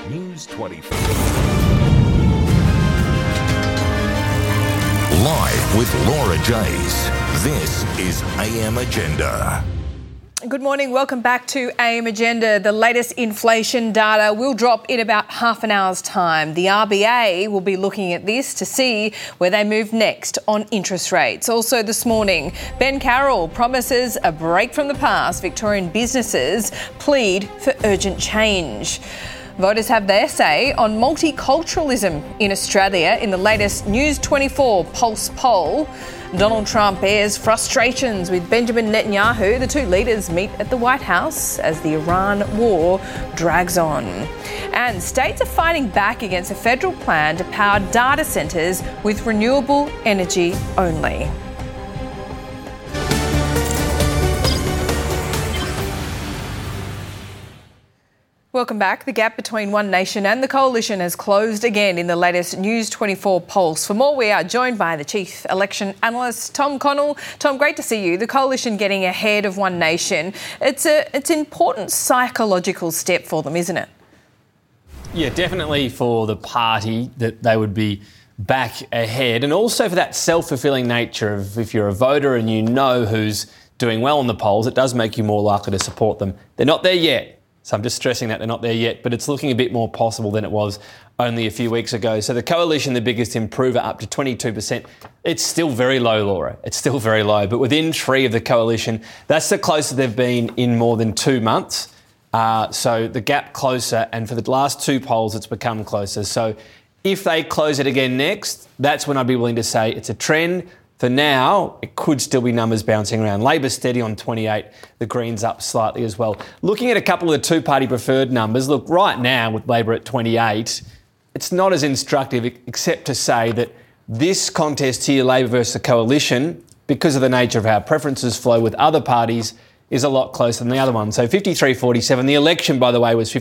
News 24. Live with Laura Jays. This is AM Agenda. Good morning. Welcome back to AM Agenda. The latest inflation data will drop in about half an hour's time. The RBA will be looking at this to see where they move next on interest rates. Also this morning, Ben Carroll promises a break from the past. Victorian businesses plead for urgent change. Voters have their say on multiculturalism in Australia in the latest News 24 Pulse poll. Donald Trump airs frustrations with Benjamin Netanyahu. The two leaders meet at the White House as the Iran war drags on. And states are fighting back against a federal plan to power data centres with renewable energy only. Welcome back. The gap between One Nation and the Coalition has closed again in the latest News 24 Pulse. For more, we are joined by the Chief Election Analyst, Tom Connell. Tom, great to see you. The Coalition getting ahead of One Nation. It's an important psychological step for them, isn't it? Yeah, definitely for the party that they would be back ahead, and also for that self-fulfilling nature of if you're a voter and you know who's doing well in the polls, it does make you more likely to support them. They're not there yet. So I'm just stressing that they're not there yet, but it's looking a bit more possible than it was only a few weeks ago. So the Coalition, the biggest improver, up to 22%. It's still very low, Laura. It's still very low. But within three of the Coalition, that's the closest they've been in more than 2 months. So the gap closer, and for the last two polls, it's become closer. So if they close it again next, that's when I'd be willing to say it's a trend. For now, it could still be numbers bouncing around. Labor steady on 28, the Greens up slightly as well. Looking at a couple of the two-party preferred numbers, look, right now with Labor at 28, it's not as instructive except to say that this contest here, Labor versus the Coalition, because of the nature of how preferences flow with other parties, is a lot closer than the other one. So 53-47. The election, by the way, was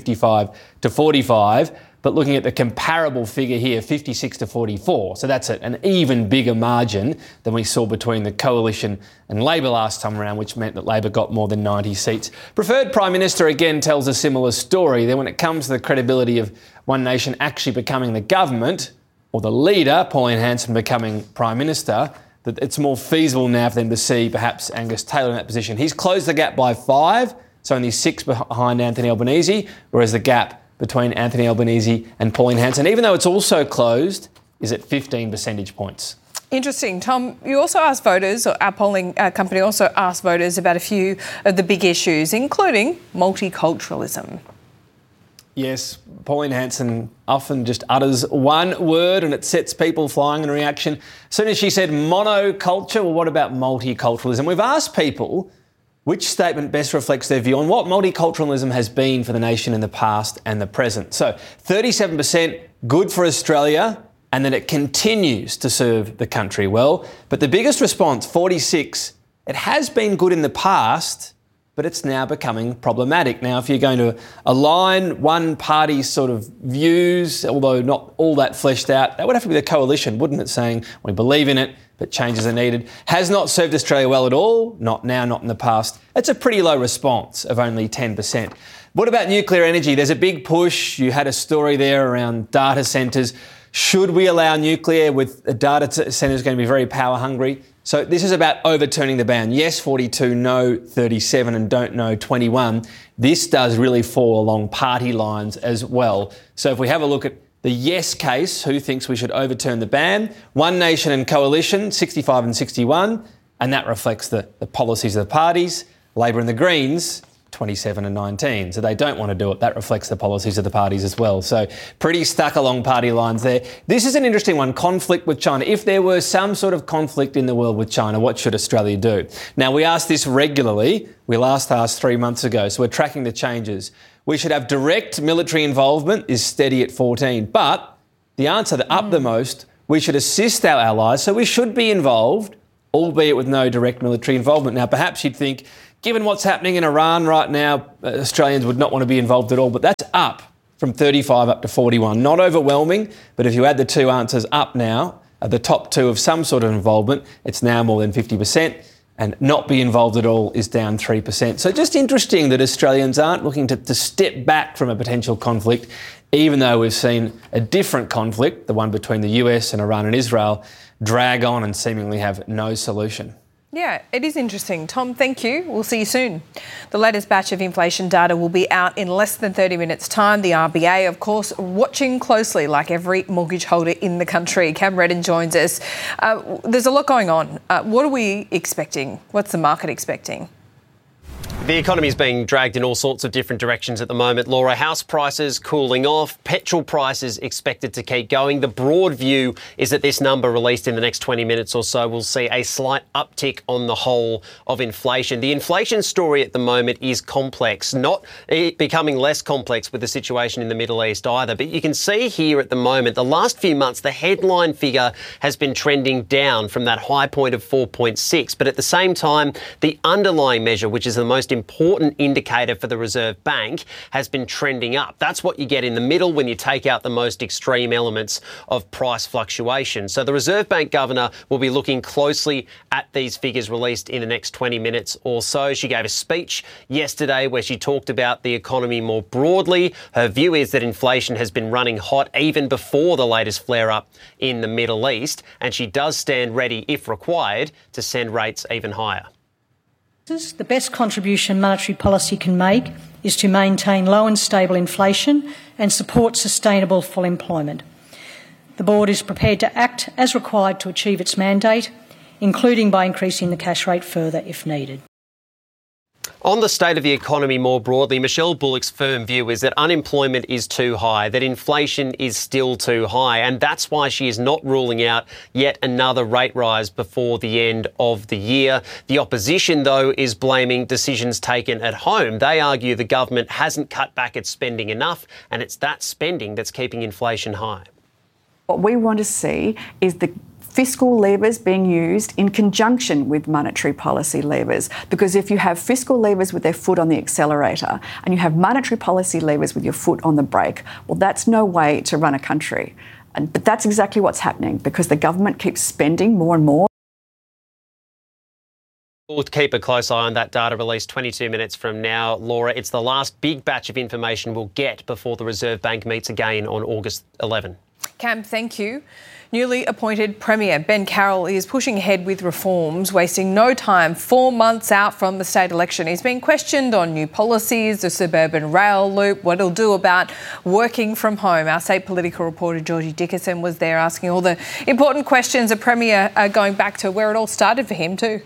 55-45. But looking at the comparable figure here, 56-44. So that's an even bigger margin than we saw between the Coalition and Labor last time around, which meant that Labor got more than 90 seats. Preferred Prime Minister, again, tells a similar story. Then when it comes to the credibility of One Nation actually becoming the government, or the leader, Pauline Hanson, becoming Prime Minister, that it's more feasible now for them to see perhaps Angus Taylor in that position. He's closed the gap by 5, so only 6 behind Anthony Albanese, whereas the gap between Anthony Albanese and Pauline Hanson, even though it's also closed, is at 15 percentage points. Interesting. Tom, you also asked voters, or our polling company also asked voters about a few of the big issues, including multiculturalism. Yes, Pauline Hanson often just utters one word and it sets people flying in reaction. As soon as she said monoculture, well, what about multiculturalism? We've asked people which statement best reflects their view on what multiculturalism has been for the nation in the past and the present. So 37% good for Australia and that it continues to serve the country well. But the biggest response, 46%, it has been good in the past, but it's now becoming problematic. Now, if you're going to align one party's sort of views, although not all that fleshed out, that would have to be the Coalition, wouldn't it? Saying we believe in it, but changes are needed. Has not served Australia well at all, not now, not in the past. It's a pretty low response of only 10%. What about nuclear energy? There's a big push. You had a story there around data centres. Should we allow nuclear with data centres going to be very power hungry? So this is about overturning the ban. Yes, 42, no, 37, and don't know, 21. This does really fall along party lines as well. So if we have a look at the yes case, who thinks we should overturn the ban? One Nation and Coalition, 65 and 61, and that reflects the policies of the parties. Labor and the Greens, 27 and 19. So they don't want to do it. That reflects the policies of the parties as well. So pretty stuck along party lines there. This is an interesting one, conflict with China. If there were some sort of conflict in the world with China, what should Australia do? Now, we ask this regularly. We last asked 3 months ago, so we're tracking the changes. We should have direct military involvement is steady at 14. But the answer, the up the most, we should assist our allies. So we should be involved, albeit with no direct military involvement. Now, perhaps you'd think, given what's happening in Iran right now, Australians would not want to be involved at all. But that's up from 35 up to 41. Not overwhelming, but if you add the two answers up now, the top two of some sort of involvement, it's now more than 50%. and not be involved at all is down 3%. So just interesting that Australians aren't looking to step back from a potential conflict, even though we've seen a different conflict, the one between the US and Iran and Israel, drag on and seemingly have no solution. Yeah, it is interesting. Tom, thank you. We'll see you soon. The latest batch of inflation data will be out in less than 30 minutes' time. The RBA, of course, watching closely like every mortgage holder in the country. Cam Redden joins us. There's a lot going on. What are we expecting? What's the market expecting? The economy is being dragged in all sorts of different directions at the moment, Laura. House prices cooling off, petrol prices expected to keep going. The broad view is that this number released in the next 20 minutes or so will see a slight uptick on the whole of inflation. The inflation story at the moment is complex, not becoming less complex with the situation in the Middle East either. But you can see here at the moment, the last few months, the headline figure has been trending down from that high point of 4.6. But at the same time, the underlying measure, which is the most important indicator for the Reserve Bank, has been trending up. That's what you get in the middle when you take out the most extreme elements of price fluctuation. So the Reserve Bank Governor will be looking closely at these figures released in the next 20 minutes or so. She gave a speech yesterday where she talked about the economy more broadly. Her view is that inflation has been running hot even before the latest flare-up in the Middle East, and she does stand ready, if required, to send rates even higher. The best contribution monetary policy can make is to maintain low and stable inflation and support sustainable full employment. The Board is prepared to act as required to achieve its mandate, including by increasing the cash rate further if needed. On the state of the economy more broadly, Michelle Bullock's firm view is that unemployment is too high, that inflation is still too high, and that's why she is not ruling out yet another rate rise before the end of the year. The opposition, though, is blaming decisions taken at home. They argue the government hasn't cut back its spending enough, and it's that spending that's keeping inflation high. What we want to see is the fiscal levers being used in conjunction with monetary policy levers. Because if you have fiscal levers with their foot on the accelerator and you have monetary policy levers with your foot on the brake, well, that's no way to run a country. But that's exactly what's happening because the government keeps spending more and more. We'll keep a close eye on that data release 22 minutes from now, Laura. It's the last big batch of information we'll get before the Reserve Bank meets again on August 11. Cam, thank you. Newly appointed Premier Ben Carroll is pushing ahead with reforms, wasting no time 4 months out from the state election. He's been questioned on new policies, the suburban rail loop, what he'll do about working from home. Our state political reporter Georgie Dickerson was there asking all the important questions. A Premier going back to where it all started for him too.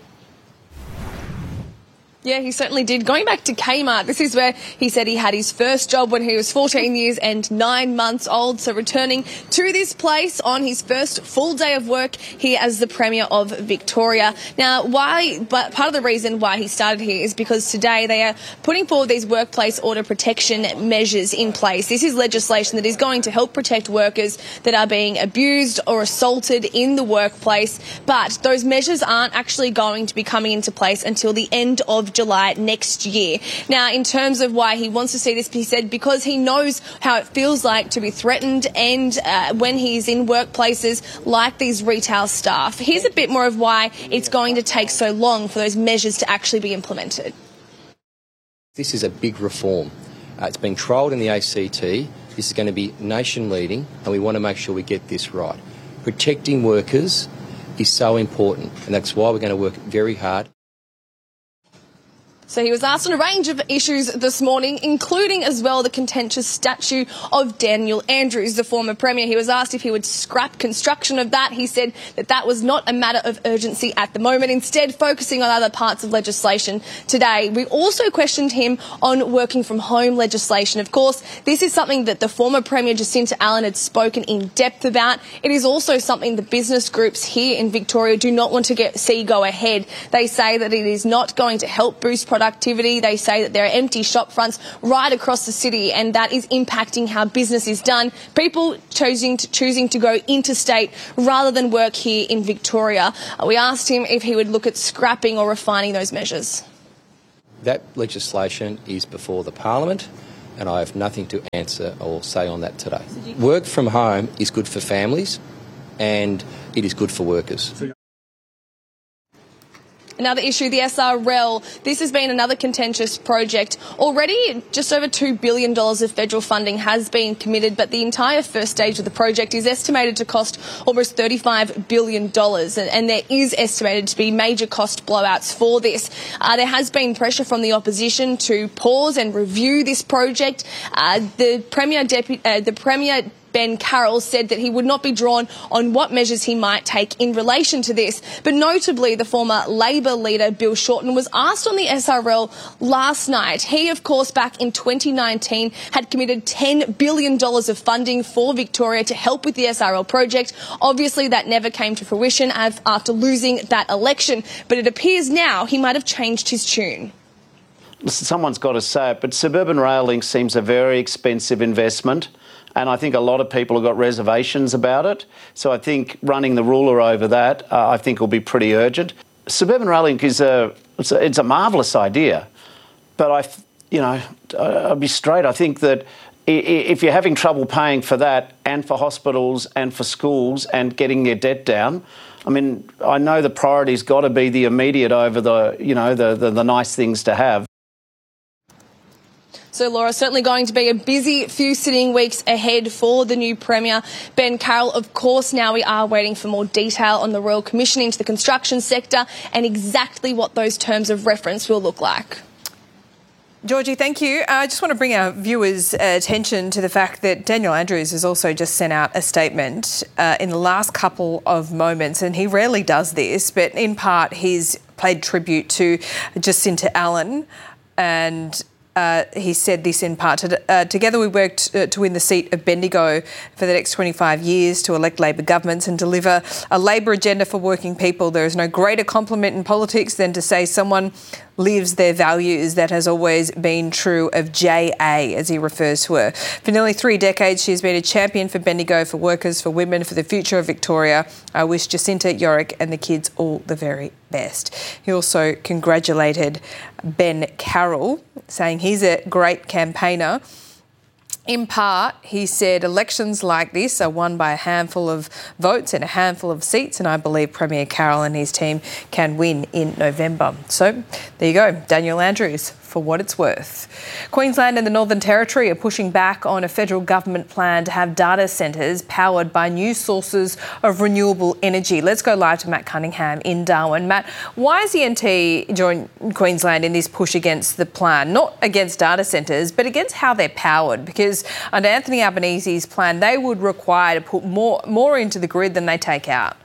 Yeah, he certainly did. Going back to Kmart, this is where he said he had his first job when he was 14 years and 9 months old. So returning to this place on his first full day of work here as the Premier of Victoria. Now, but part of the reason why he started here is because today they are putting forward these workplace order protection measures in place. This is legislation that is going to help protect workers that are being abused or assaulted in the workplace. But those measures aren't actually going to be coming into place until the end of July next year. Now, in terms of why he wants to see this, he said because he knows how it feels like to be threatened and when he's in workplaces like these retail staff. Here's a bit more of why it's going to take so long for those measures to actually be implemented. This is a big reform. It's been trialled in the ACT. This is going to be nation leading and we want to make sure we get this right. Protecting workers is so important and that's why we're going to work very hard. So he was asked on a range of issues this morning, including as well the contentious statue of Daniel Andrews, the former Premier. He was asked if he would scrap construction of that. He said that that was not a matter of urgency at the moment, instead focusing on other parts of legislation today. We also questioned him on working from home legislation. Of course, this is something that the former Premier Jacinta Allen had spoken in depth about. It is also something the business groups here in Victoria do not want to see go ahead. They say that it is not going to help boost productivity. They say that there are empty shop fronts right across the city and that is impacting how business is done. People choosing to go interstate rather than work here in Victoria. We asked him if he would look at scrapping or refining those measures. That legislation is before the Parliament and I have nothing to answer or say on that today. Work from home is good for families and it is good for workers. Another issue, the SRL. This has been another contentious project. Already, just over $2 billion of federal funding has been committed, but the entire first stage of the project is estimated to cost almost $35 billion, and there is estimated to be major cost blowouts for this. There has been pressure from the opposition to pause and review this project. The Premier Ben Carroll said that he would not be drawn on what measures he might take in relation to this. But notably, the former Labor leader, Bill Shorten, was asked on the SRL last night. He, of course, back in 2019, had committed $10 billion of funding for Victoria to help with the SRL project. Obviously, that never came to fruition after losing that election. But it appears now he might have changed his tune. Someone's got to say it, but suburban rail link seems a very expensive investment. And I think a lot of people have got reservations about it. So I think running the ruler over that, I think will be pretty urgent. Suburban rail link is it's a marvellous idea. But I'll be straight. I think that if you're having trouble paying for that and for hospitals and for schools and getting your debt down, I mean, I know the priority's got to be the immediate over the nice things to have. So, Laura, certainly going to be a busy few sitting weeks ahead for the new Premier, Ben Carroll. Of course, now we are waiting for more detail on the Royal Commission into the construction sector and exactly what those terms of reference will look like. Georgie, thank you. I just want to bring our viewers' attention to the fact that Daniel Andrews has also just sent out a statement in the last couple of moments, and he rarely does this, but in part he's paid tribute to Jacinta Allen, and he said this in part. Together we worked to win the seat of Bendigo for the next 25 years, to elect Labor governments and deliver a Labor agenda for working people. There is no greater compliment in politics than to say someone lives their values. That has always been true of JA, as he refers to her. For nearly 3 decades, she has been a champion for Bendigo, for workers, for women, for the future of Victoria. I wish Jacinta, Yorick and the kids all the very best. He also congratulated Ben Carroll, saying he's a great campaigner. In part, he said elections like this are won by a handful of votes and a handful of seats, and I believe Premier Carroll and his team can win in November. So there you go, Daniel Andrews, for what it's worth. Queensland and the Northern Territory are pushing back on a federal government plan to have data centres powered by new sources of renewable energy. Let's go live to Matt Cunningham in Darwin. Matt, why has the NT joined Queensland in this push against the plan? Not against data centres, but against how they're powered, because under Anthony Albanese's plan, they would require to put more into the grid than they take out.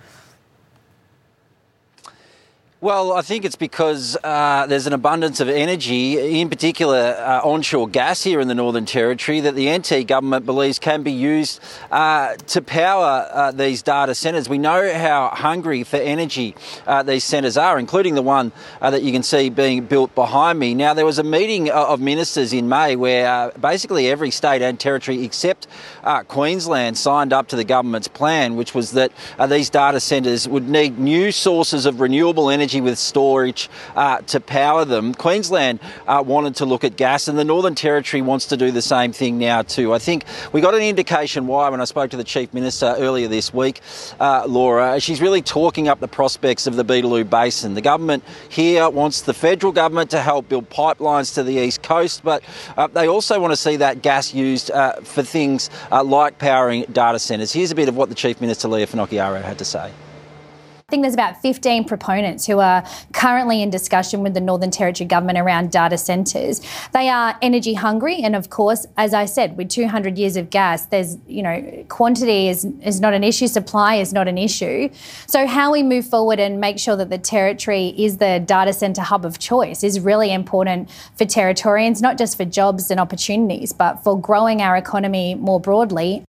Well, I think it's because there's an abundance of energy, in particular onshore gas here in the Northern Territory, that the NT government believes can be used to power these data centres. We know how hungry for energy these centres are, including the one that you can see being built behind me. Now, there was a meeting of ministers in May where basically every state and territory except Queensland signed up to the government's plan, which was that these data centres would need new sources of renewable energy with storage to power them. Queensland wanted to look at gas, and the Northern Territory wants to do the same thing now too. I think we got an indication why when I spoke to the Chief Minister earlier this week, Laura. She's really talking up the prospects of the Beetaloo Basin. The government here wants the federal government to help build pipelines to the east coast, but they also want to see that gas used for things like powering data centres. Here's a bit of what the Chief Minister, Leah Finocchiaro, had to say. I think there's about 15 proponents who are currently in discussion with the Northern Territory government around data centres. They are energy hungry, and of course, as I said, with 200 years of gas, there's, quantity is not an issue, supply is not an issue. So how we move forward and make sure that the Territory is the data centre hub of choice is really important for Territorians, not just for jobs and opportunities, but for growing our economy more broadly.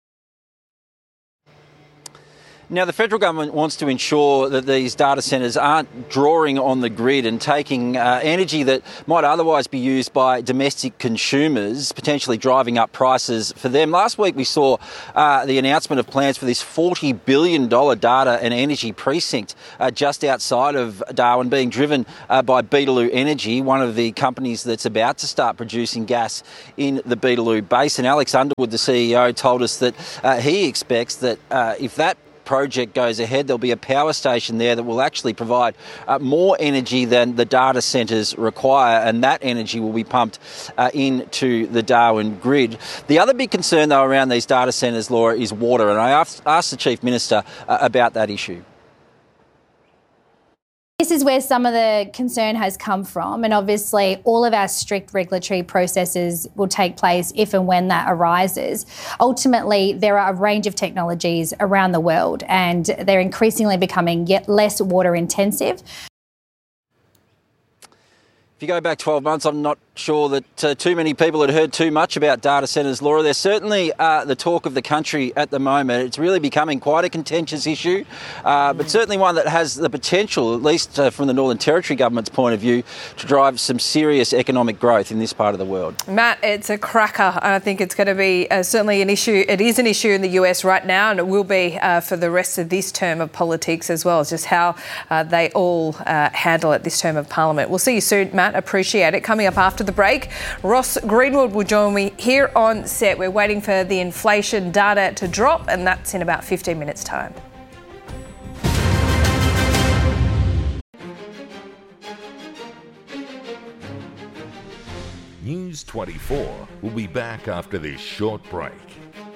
Now, the federal government wants to ensure that these data centres aren't drawing on the grid and taking energy that might otherwise be used by domestic consumers, potentially driving up prices for them. Last week, we saw the announcement of plans for this $40 billion data and energy precinct just outside of Darwin, being driven by Beetaloo Energy, one of the companies that's about to start producing gas in the Beetaloo Basin. Alex Underwood, the CEO, told us that he expects that if that project goes ahead, there'll be a power station there that will actually provide more energy than the data centres require, and that energy will be pumped into the Darwin grid. The other big concern, though, around these data centres, Laura, is water, and I asked the Chief Minister about that issue. This is where some of the concern has come from, and obviously all of our strict regulatory processes will take place if and when that arises. Ultimately, there are a range of technologies around the world and they're increasingly becoming yet less water intensive. If you go back 12 months, I'm not sure that too many people had heard too much about data centres, Laura. They're certainly the talk of the country at the moment. It's really becoming quite a contentious issue, but certainly one that has the potential, at least from the Northern Territory government's point of view, to drive some serious economic growth in this part of the world. Matt, it's a cracker. I think it's going to be certainly an issue. It is an issue in the US right now, and it will be for the rest of this term of politics as well. It's just how they all handle it this term of Parliament. We'll see you soon, Matt. Appreciate it. Coming up after the break, Ross Greenwood will join me here on set. We're waiting for the inflation data to drop, and that's in about 15 minutes' time. News 24 will be back after this short break.